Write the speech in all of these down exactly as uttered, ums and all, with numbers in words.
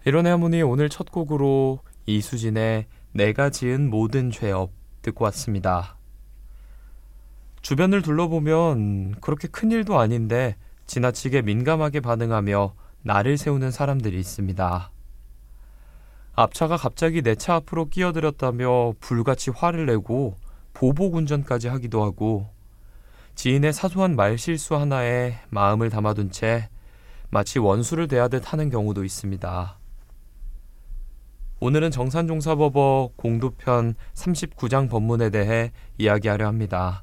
이런의 하모니 오늘 첫 곡으로 이수진의 내가 지은 모든 죄업 듣고 왔습니다. 주변을 둘러보면 그렇게 큰일도 아닌데 지나치게 민감하게 반응하며 나를 세우는 사람들이 있습니다. 앞차가 갑자기 내 차 앞으로 끼어들었다며 불같이 화를 내고 보복 운전까지 하기도 하고 지인의 사소한 말실수 하나에 마음을 담아둔 채 마치 원수를 대하듯 하는 경우도 있습니다. 오늘은 정산종사법어 공도편 삼십구 장 법문에 대해 이야기하려 합니다.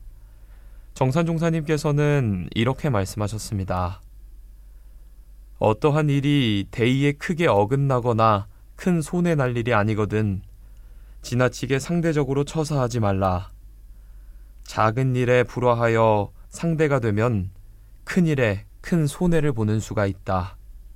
정산종사님께서는 이렇게 말씀하셨습니다. 어떠한 일이 대의에 크게 어긋나거나 큰 손해 날 일이 아니거든 지나치게 상대적으로 처사하지 말라. 작은 일에 불화하여 상대가 되면 큰 일에 큰 손해를 보는 수가 있다.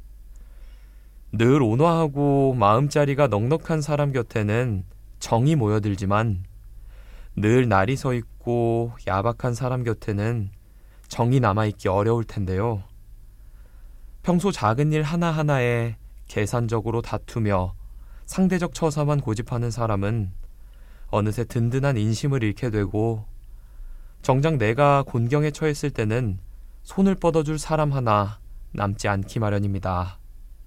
늘 온화하고 마음자리가 넉넉한 사람 곁에는 정이 모여들지만 늘 날이 서 있고 야박한 사람 곁에는 정이 남아있기 어려울 텐데요. 평소 작은 일 하나하나에 계산적으로 다투며 상대적 처사만 고집하는 사람은 어느새 든든한 인심을 잃게 되고 정작 내가 곤경에 처했을 때는 손을 뻗어줄 사람 하나 남지 않기 마련입니다.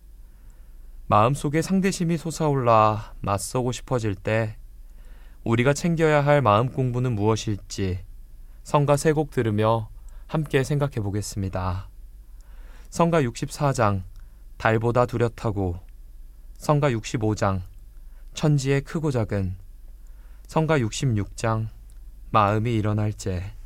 마음속에 상대심이 솟아올라 맞서고 싶어질 때 우리가 챙겨야 할 마음 공부는 무엇일지 성가 세 곡 들으며 함께 생각해 보겠습니다. 성가 육십사 장 달보다 뚜렷하고, 성가 육십오 장 천지의 크고 작은, 성가 육십육 장 마음이 일어날제.